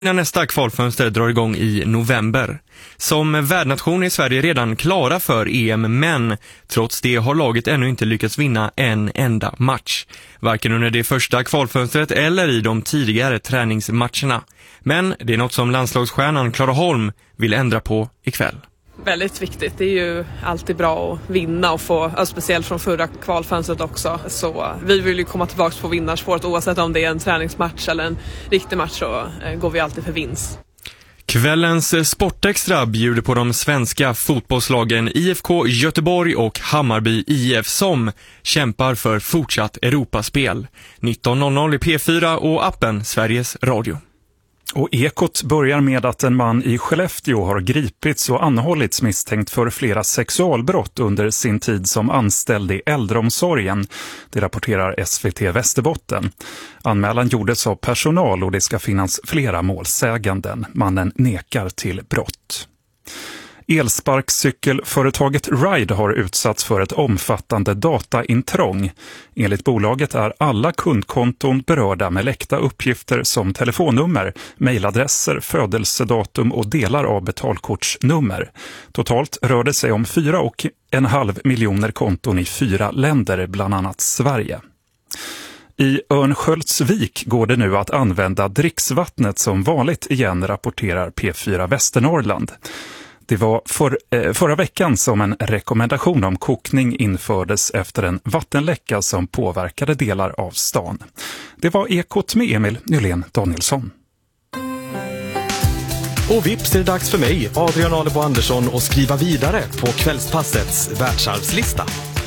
När nästa kvalfönster drar igång i november. Som värdnation är Sverige redan klara för EM, men trots det har laget ännu inte lyckats vinna en enda match. Varken under det första kvalfönstret eller i de tidigare träningsmatcherna. Men det är något som landslagsstjärnan Clara Holm vill ändra på ikväll. Väldigt viktigt. Det är ju alltid bra att vinna och få, speciellt från förra kvalfönstret också. Så vi vill ju komma tillbaka på vinnarspåret oavsett om det är en träningsmatch eller en riktig match, så går vi alltid för vinst. Kvällens Sportextra bjuder på de svenska fotbollslagen IFK Göteborg och Hammarby IF som kämpar för fortsatt Europaspel. 19.00 i P4 och appen Sveriges Radio. Och Ekot börjar med att en man i Skellefteå har gripits och anhållits misstänkt för flera sexualbrott under sin tid som anställd i äldreomsorgen. Det rapporterar SVT Västerbotten. Anmälan gjordes av personal och det ska finnas flera målsäganden. Mannen nekar till brott. Elsparkcykelföretaget Ride har utsatts för ett omfattande dataintrång. Enligt bolaget är alla kundkonton berörda med läckta uppgifter som telefonnummer, mejladresser, födelsedatum och delar av betalkortsnummer. Totalt rör det sig om 4,5 miljoner konton i 4 länder, bland annat Sverige. I Örnsköldsvik går det nu att använda dricksvattnet som vanligt igen, rapporterar P4 Västernorrland. Det var förra veckan som en rekommendation om kokning infördes efter en vattenläcka som påverkade delar av stan. Det var Ekot med Emil Nylén Danielsson. Och vips är det dags för mig, Adrian Alebo Andersson, att skriva vidare på Kvällspassets världsarvslista.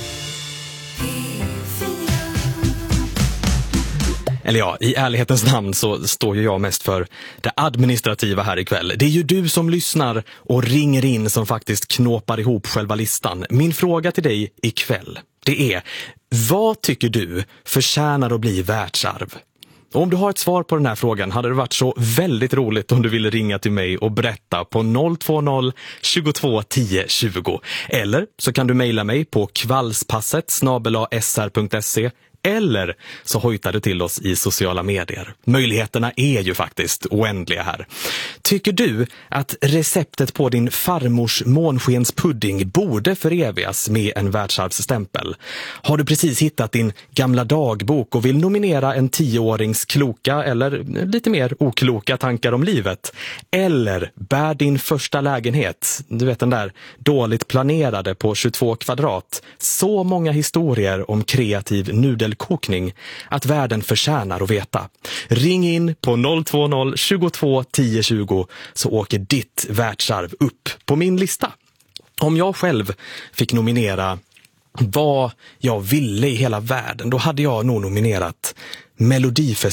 Eller ja, i ärlighetens namn så står ju jag mest för det administrativa här ikväll. Det är ju du som lyssnar och ringer in som faktiskt knåpar ihop själva listan. Min fråga till dig ikväll, det är: vad tycker du förtjänar att bli världsarv? Och om du har ett svar på den här frågan hade det varit så väldigt roligt om du ville ringa till mig och berätta på 020 22 10 20. Eller så kan du mejla mig på kvallspasset@sr.se. Eller så hojtar du till oss i sociala medier. Möjligheterna är ju faktiskt oändliga här. Tycker du att receptet på din farmors månskenspudding borde förevigas med en världsarvsstämpel? Har du precis hittat din gamla dagbok och vill nominera en 10-årings kloka eller lite mer okloka tankar om livet? Eller bär din första lägenhet, du vet den där dåligt planerade på 22 kvadrat, så många historier om kreativ nudelkokning att världen förtjänar att veta? Ring in på 020 22 10 20 så åker ditt världsarv upp på min lista. Om jag själv fick nominera vad jag ville i hela världen, då hade jag nog nominerat Melodifestivalen